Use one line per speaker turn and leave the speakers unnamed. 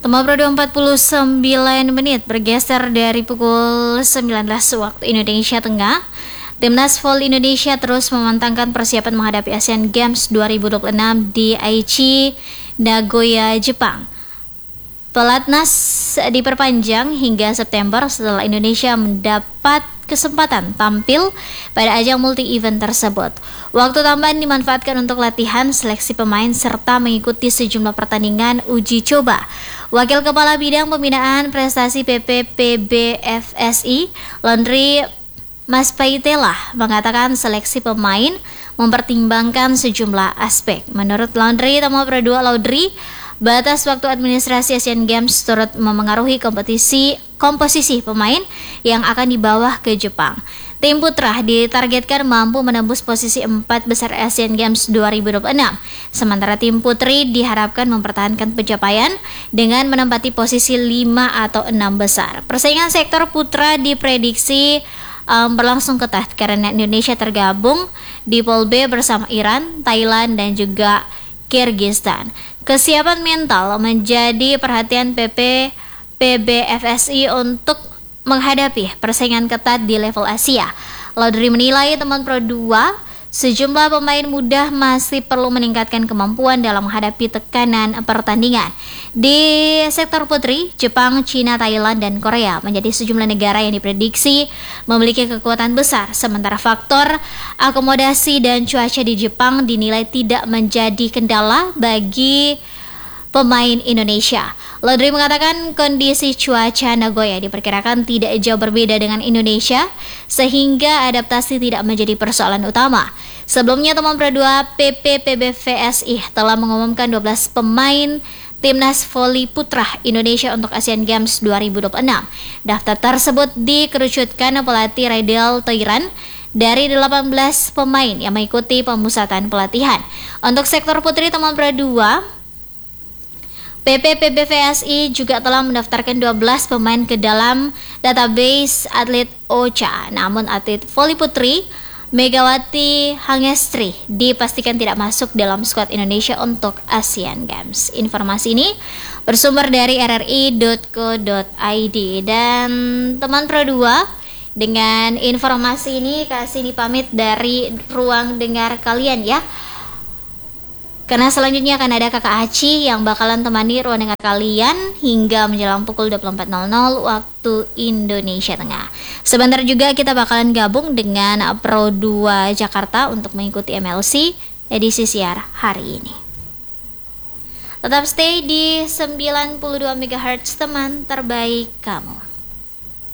Teman Pro 49 menit bergeser dari pukul 19 waktu Indonesia Tengah. Timnas Volley Indonesia terus memantangkan persiapan menghadapi Asian Games 2026 di Aichi, Nagoya, Jepang. Pelatnas diperpanjang hingga September setelah Indonesia mendapat kesempatan tampil pada ajang multi-event tersebut. Waktu tambahan dimanfaatkan untuk latihan, seleksi pemain, serta mengikuti sejumlah pertandingan uji coba. Wakil Kepala Bidang Pembinaan Prestasi PPPBFSI, Laundry Maspaitela, mengatakan seleksi pemain mempertimbangkan sejumlah aspek. Menurut Laundry, Tama Pro 2 Laundry, batas waktu administrasi Asian Games turut memengaruhi komposisi pemain yang akan dibawa ke Jepang. Tim putra ditargetkan mampu menembus posisi 4 besar Asian Games 2026. Sementara tim putri diharapkan mempertahankan pencapaian dengan menempati posisi 5 atau 6 besar. Persaingan sektor putra diprediksi berlangsung ketat karena Indonesia tergabung di Pool B bersama Iran, Thailand, dan juga Kyrgyzstan. Kesiapan mental menjadi perhatian PPPBFSI untuk menghadapi persaingan ketat di level Asia. Laundry menilai Teman Pro 2, sejumlah pemain muda masih perlu meningkatkan kemampuan dalam menghadapi tekanan pertandingan. Di sektor putri, Jepang, China, Thailand, dan Korea menjadi sejumlah negara yang diprediksi memiliki kekuatan besar. Sementara faktor akomodasi dan cuaca di Jepang dinilai tidak menjadi kendala bagi pemain Indonesia. Laundry mengatakan kondisi cuaca Nagoya diperkirakan tidak jauh berbeda dengan Indonesia, sehingga adaptasi tidak menjadi persoalan utama. Sebelumnya, Teman Pro 2 PPPBVSI telah mengumumkan 12 pemain Timnas Voli Putra Indonesia untuk Asian Games 2026. Daftar tersebut dikerucutkan pelatih Raidel Toiran dari 18 pemain yang mengikuti pemusatan pelatihan. Untuk sektor putri Teman Pro 2, PPPBVSI juga telah mendaftarkan 12 pemain ke dalam database atlet OCHA. Namun atlet voli putri Megawati Hangestri dipastikan tidak masuk dalam skuad Indonesia untuk Asian Games. Informasi ini bersumber dari rri.co.id. Dan Teman Pro 2, dengan informasi ini kasih dipamit dari ruang dengar kalian ya. Karena selanjutnya akan ada Kakak Aci yang bakalan temani ruang dengar kalian hingga menjelang pukul 24.00 waktu Indonesia Tengah. Sebentar juga kita bakalan gabung dengan Pro 2 Jakarta untuk mengikuti MLC edisi siar hari ini. Tetap stay di 92 MHz teman terbaik kamu.